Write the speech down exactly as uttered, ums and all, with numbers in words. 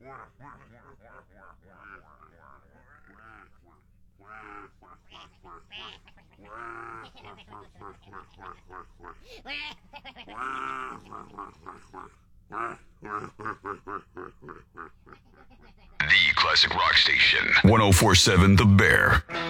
The classic rock station, one oh four point seven The Bear.